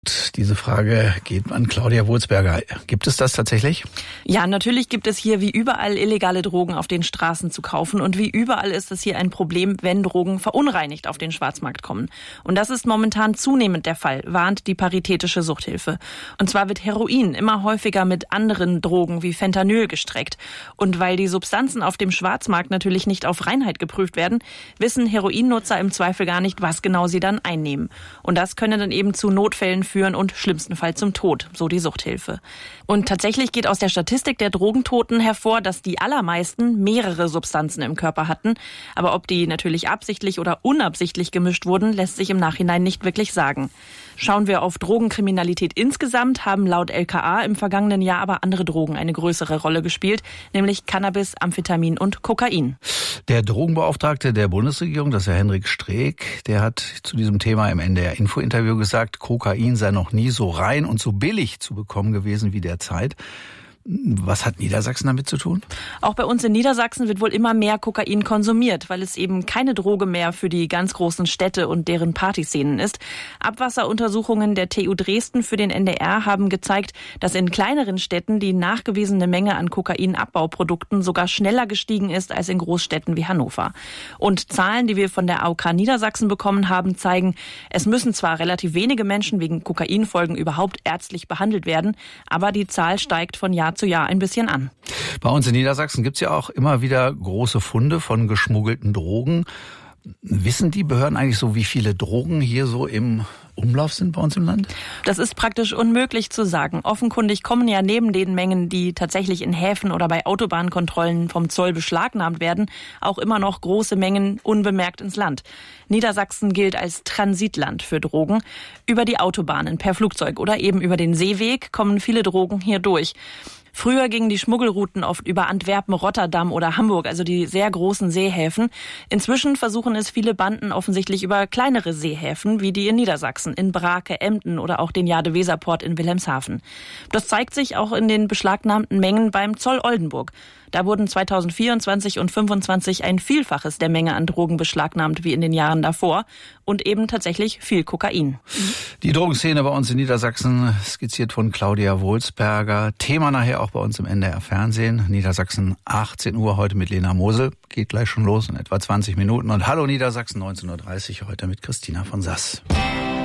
Diese Frage geht an Claudia Wulzberger. Gibt es das tatsächlich? Ja, natürlich gibt es hier wie überall illegale Drogen auf den Straßen zu kaufen. Und wie überall ist es hier ein Problem, wenn Drogen verunreinigt auf den Schwarzmarkt kommen. Und das ist momentan zunehmend der Fall, warnt die Paritätische Suchthilfe. Und zwar wird Heroin immer häufiger mit anderen Drogen wie Fentanyl gestreckt. Und weil die Substanzen auf dem Schwarzmarkt natürlich nicht auf Reinheit geprüft werden, wissen Heroinnutzer im Zweifel gar nicht, was genau sie dann einnehmen. Und das könne dann eben zu Notfällen führen und schlimmstenfalls zum Tod, so die Suchthilfe. Und tatsächlich geht aus der Statistik der Drogentoten hervor, dass die allermeisten mehrere Substanzen im Körper hatten. Aber ob die natürlich absichtlich oder unabsichtlich gemischt wurden, lässt sich im Nachhinein nicht wirklich sagen. Schauen wir auf Drogenkriminalität insgesamt, haben laut LKA im vergangenen Jahr aber andere Drogen eine größere Rolle gespielt, nämlich Cannabis, Amphetamin und Kokain. Der Drogenbeauftragte der Bundesregierung, das ist Herr Hendrik Streeck, der hat zu diesem Thema im NDR-Info-Interview gesagt, Kokain sei noch nie so rein und so billig zu bekommen gewesen wie derzeit. Was hat Niedersachsen damit zu tun? Auch bei uns in Niedersachsen wird wohl immer mehr Kokain konsumiert, weil es eben keine Droge mehr für die ganz großen Städte und deren Partyszenen ist. Abwasseruntersuchungen der TU Dresden für den NDR haben gezeigt, dass in kleineren Städten die nachgewiesene Menge an Kokainabbauprodukten sogar schneller gestiegen ist als in Großstädten wie Hannover. Und Zahlen, die wir von der AOK Niedersachsen bekommen haben, zeigen, es müssen zwar relativ wenige Menschen wegen Kokainfolgen überhaupt ärztlich behandelt werden, aber die Zahl steigt von Jahr zu Jahr ein bisschen an. Bei uns in Niedersachsen gibt es ja auch immer wieder große Funde von geschmuggelten Drogen. Wissen die Behörden eigentlich so, wie viele Drogen hier so im Umlauf sind bei uns im Land? Das ist praktisch unmöglich zu sagen. Offenkundig kommen ja neben den Mengen, die tatsächlich in Häfen oder bei Autobahnkontrollen vom Zoll beschlagnahmt werden, auch immer noch große Mengen unbemerkt ins Land. Niedersachsen gilt als Transitland für Drogen. Über die Autobahnen, per Flugzeug oder eben über den Seeweg kommen viele Drogen hier durch. Früher gingen die Schmuggelrouten oft über Antwerpen, Rotterdam oder Hamburg, also die sehr großen Seehäfen. Inzwischen versuchen es viele Banden offensichtlich über kleinere Seehäfen, wie die in Niedersachsen, in Brake, Emden oder auch den Jade-Weser-Port in Wilhelmshaven. Das zeigt sich auch in den beschlagnahmten Mengen beim Zoll Oldenburg. Da wurden 2024 und 2025 ein Vielfaches der Menge an Drogen beschlagnahmt wie in den Jahren davor und eben tatsächlich viel Kokain. Die Drogenszene bei uns in Niedersachsen, skizziert von Claudia Wulzberger. Thema nachher auch bei uns im NDR-Fernsehen. Niedersachsen, 18 Uhr, heute mit Lena Mosel. Geht gleich schon los in etwa 20 Minuten. Und Hallo Niedersachsen, 19.30 Uhr, heute mit Christina von Sass.